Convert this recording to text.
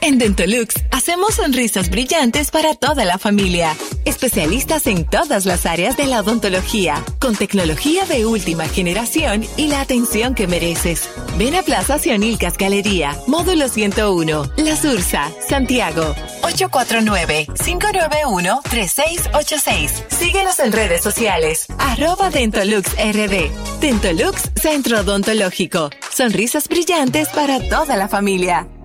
En Dentolux hacemos sonrisas brillantes para toda la familia. Especialistas en todas las áreas de la odontología, con tecnología de última generación y la atención que mereces. Ven a Plaza Sionilcas Galería, Módulo 101, La Sursa, Santiago. 849-591-3686. Síguenos en redes sociales. @DentoluxRD. Dentolux Centro Odontológico. Sonrisas brillantes para toda la familia.